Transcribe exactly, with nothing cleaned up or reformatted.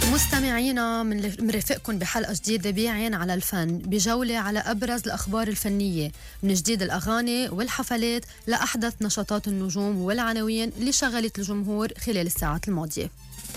مستمعينا منرافقكم بحلقة جديدة بعين على الفن، بجولة على أبرز الأخبار الفنية من جديد الأغاني والحفلات لأحدث نشاطات النجوم والعناوين اللي شغلت الجمهور خلال الساعات الماضية.